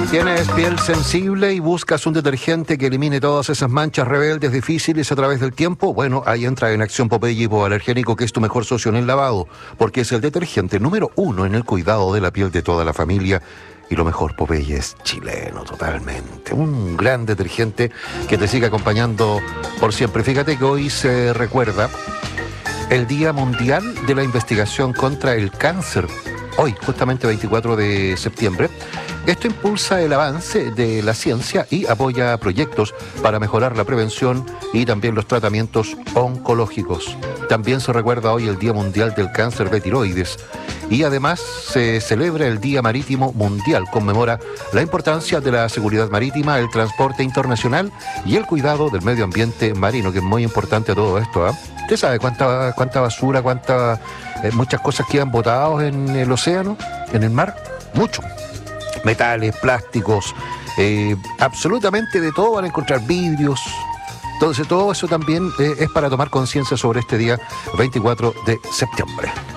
¿Tienes piel sensible y buscas un detergente que elimine todas esas manchas rebeldes difíciles a través del tiempo? Bueno, ahí entra en acción Popeye Hipoalergénico, que es tu mejor socio en el lavado, porque es el detergente número 1 en el cuidado de la piel de toda la familia. Y lo mejor, Popeye es chileno totalmente. Un gran detergente que te sigue acompañando por siempre. Fíjate que hoy se recuerda el Día Mundial de la Investigación contra el Cáncer. Hoy, justamente 24 de septiembre. Esto impulsa el avance de la ciencia y apoya proyectos para mejorar la prevención y también los tratamientos oncológicos. También se recuerda hoy el Día Mundial del Cáncer de Tiroides. Y además se celebra el Día Marítimo Mundial. Conmemora la importancia de la seguridad marítima, el transporte internacional y el cuidado del medio ambiente marino, que es muy importante a todo esto, ¿eh? ¿Usted sabe cuánta basura, muchas cosas quedan botadas en el océano, en el mar? Mucho. Metales, plásticos, absolutamente de todo van a encontrar, vidrios. Entonces todo eso también es para tomar conciencia sobre este día 24 de septiembre.